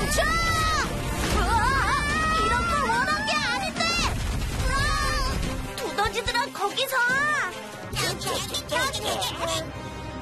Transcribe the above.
멈춰! 이런 걸 원한 게 아닌데! 두더지들아, 거기서!